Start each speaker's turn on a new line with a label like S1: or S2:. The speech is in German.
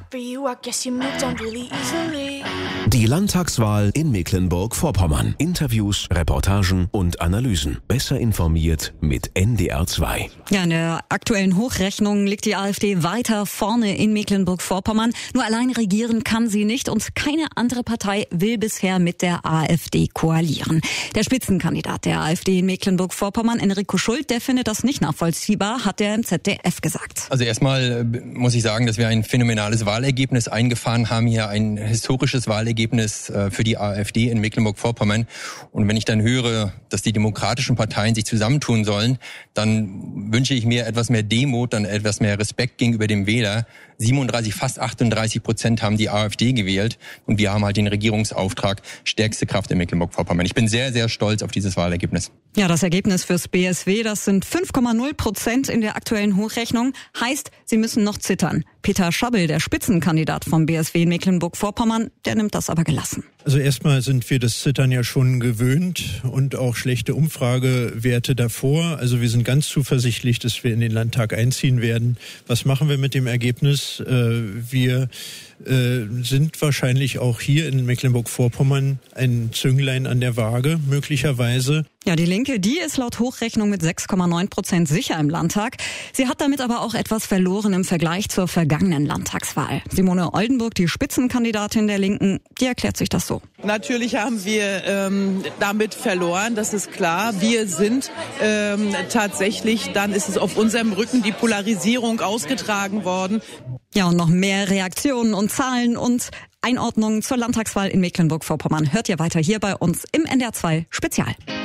S1: Die Landtagswahl in Mecklenburg-Vorpommern. Interviews, Reportagen und Analysen. Besser informiert mit NDR2.
S2: Ja, in der aktuellen Hochrechnung liegt die AfD weiter vorne in Mecklenburg-Vorpommern. Nur allein regieren kann sie nicht und keine andere Partei will bisher mit der AfD koalieren. Der Spitzenkandidat der AfD in Mecklenburg-Vorpommern, Enrico Schult, der findet das nicht nachvollziehbar, hat er im ZDF gesagt.
S3: Also erstmal muss ich sagen, dass wir ein phänomenales Wahlergebnis eingefahren haben, hier ein historisches Wahlergebnis für die AfD in Mecklenburg-Vorpommern. Und wenn ich dann höre, dass die demokratischen Parteien sich zusammentun sollen, dann wünsche ich mir etwas mehr Demut, dann etwas mehr Respekt gegenüber dem Wähler. 37, fast 38% haben die AfD gewählt und wir haben halt den Regierungsauftrag, stärkste Kraft in Mecklenburg-Vorpommern. Ich bin sehr, sehr stolz auf dieses Wahlergebnis.
S2: Ja, das Ergebnis fürs BSW, das sind 5,0% in der aktuellen Hochrechnung. Heißt, sie müssen noch zittern. Peter Schabbel, der Spitzenkandidat vom BSW in Mecklenburg-Vorpommern, der nimmt das aber gelassen.
S4: Also erstmal sind wir das Zittern ja schon gewöhnt und auch schlechte Umfragewerte davor. Also wir sind ganz zuversichtlich, dass wir in den Landtag einziehen werden. Was machen wir mit dem Ergebnis? Wir sind wahrscheinlich auch hier in Mecklenburg-Vorpommern ein Zünglein an der Waage, möglicherweise.
S2: Ja, die Linke, die ist laut Hochrechnung mit 6,9% sicher im Landtag. Sie hat damit aber auch etwas verloren im Vergleich zur vergangenen Landtagswahl. Simone Oldenburg, die Spitzenkandidatin der Linken, die erklärt sich das so.
S5: Natürlich haben wir damit verloren, das ist klar. Wir sind tatsächlich, dann ist es auf unserem Rücken die Polarisierung ausgetragen worden.
S2: Ja, und noch mehr Reaktionen und Zahlen und Einordnungen zur Landtagswahl in Mecklenburg-Vorpommern hört ihr weiter hier bei uns im NDR2 Spezial.